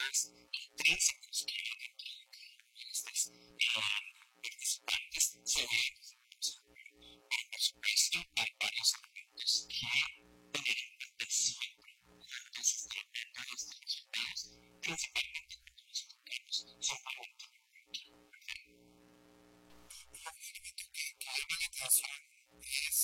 beneficios intrínsecos que hay dentro de cada uno de estos participantes se deben observar. Pero por supuesto hay varios elementos que generalmente siempre cuando se está hablando de estos resultados, principalmente cuando los europeos son para un elemento que llama la atención